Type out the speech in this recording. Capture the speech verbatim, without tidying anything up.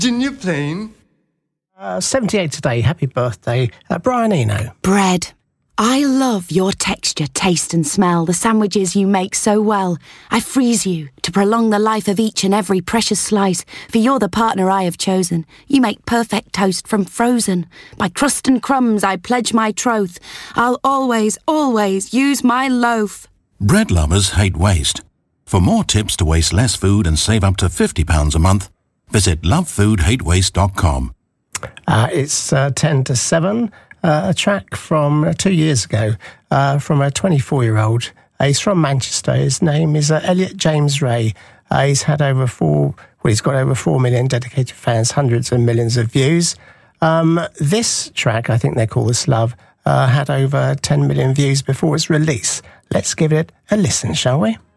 Ginger plain. Uh, seventy-eight today. Happy birthday, uh, Brian Eno. Bread. I love your texture, taste and smell, the sandwiches you make so well. I freeze you to prolong the life of each and every precious slice, for you're the partner I have chosen. You make perfect toast from frozen. By crust and crumbs I pledge my troth. I'll always, always use my loaf. Bread lovers hate waste. For more tips to waste less food and save up to fifty pounds a month, visit love food hate waste dot com. Uh, it's uh, ten to seven. Uh, a track from uh, two years ago uh, from a twenty-four-year-old. Uh, he's from Manchester. His name is uh, Elliot James Ray. Uh, he's had over four, well, he's got over four million dedicated fans, hundreds of millions of views. Um, this track, I think they call this Love, uh, had over ten million views before its release. Let's give it a listen, shall we?